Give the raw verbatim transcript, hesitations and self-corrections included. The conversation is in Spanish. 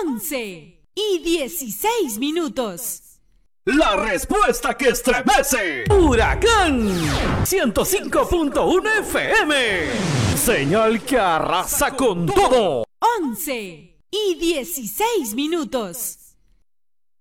once y dieciséis minutos. La respuesta que estremece. Huracán ciento cinco punto uno F M. Señal que arrasa con todo. once y dieciséis minutos.